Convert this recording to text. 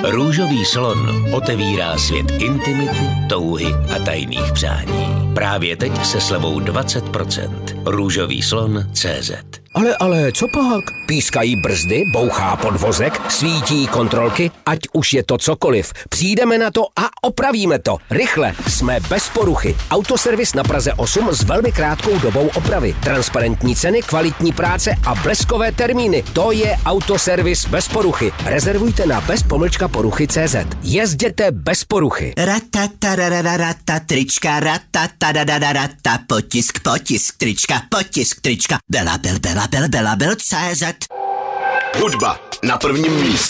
Růžový slon otevírá svět intimity, touhy a tajných přání. Právě teď se slevou 20%. Růžovýslon.cz. Ale co pak? Pískají brzdy, bouchá podvozek, svítí kontrolky, ať už je to cokoliv. Přijdeme na to a opravíme to. Rychle, jsme bez poruchy. Autoservis na Praze 8 s velmi krátkou dobou opravy. Transparentní ceny, kvalitní práce a bleskové termíny. To je Autoservis bez poruchy. Rezervujte na bezpomlčkaporuchy.cz. Jezděte bez poruchy. Ratatarararata, trička, ratatarararata, potisk, trička, Bela, CZ. Hudba na prvním místě.